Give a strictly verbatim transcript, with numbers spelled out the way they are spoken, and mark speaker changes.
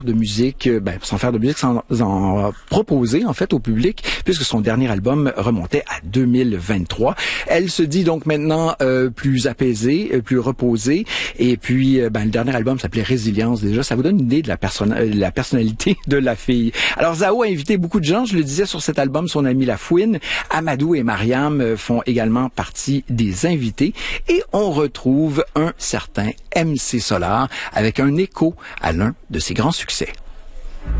Speaker 1: de musique, ben, sans faire de musique, sans en proposer en fait au public, puisque son dernier album remontait à deux mille vingt-trois. Elle se dit donc maintenant euh, plus apaisée, plus reposée, et puis ben, le dernier album s'appelait Résilience. Déjà, ça vous donne une idée de la, perso- la personnalité de la fille. Alors Zao a invité beaucoup de gens, je le disais sur cet album, son ami La Fouine, Amadou et Mariam font également partie des invités, et on retrouve un certain M C Solar avec un écho à l'un de ses grands succès.